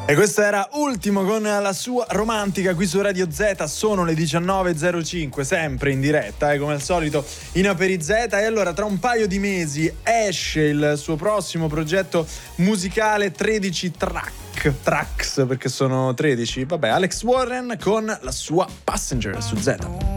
E questo era Ultimo con la sua romantica qui su Radio Z. Sono le 19.05, sempre in diretta, come al solito in Aperi Z. E allora tra un paio di mesi esce il suo prossimo progetto musicale, 13 tracks, perché sono 13. Vabbè, Alex Warren con la sua Passenger su Z.